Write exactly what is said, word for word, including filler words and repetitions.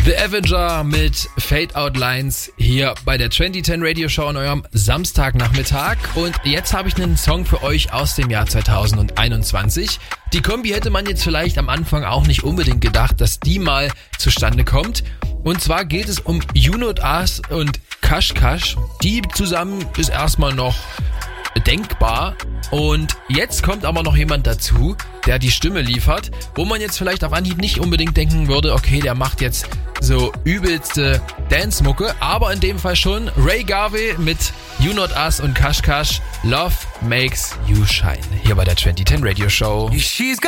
The Avenger mit Fade Out Lines hier bei der zwanzig zehn Radio Show an eurem Samstagnachmittag. Und jetzt habe ich einen Song für euch aus dem Jahr zweitausendeinundzwanzig. Die Kombi hätte man jetzt vielleicht am Anfang auch nicht unbedingt gedacht, dass die mal zustande kommt. Und zwar geht es um You Not Us und Cash Cash. Die zusammen ist erstmal noch denkbar. Und jetzt kommt aber noch jemand dazu, der die Stimme liefert, wo man jetzt vielleicht auf Anhieb nicht unbedingt denken würde, okay, der macht jetzt so übelste Dance-Mucke, aber in dem Fall schon Ray Garvey mit You Not Us und Cash Cash, Love Makes You Shine, hier bei der zwanzig zehn Radio Show. She's